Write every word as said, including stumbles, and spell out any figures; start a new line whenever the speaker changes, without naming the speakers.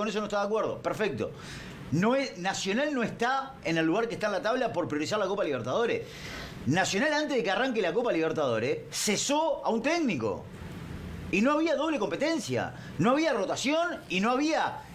con eso no está de acuerdo. Perfecto. No es, Nacional no está en el lugar que está en la tabla por priorizar la Copa Libertadores. Nacional, antes de que arranque la Copa Libertadores, cesó a un técnico. Y no había doble competencia. No había rotación y no había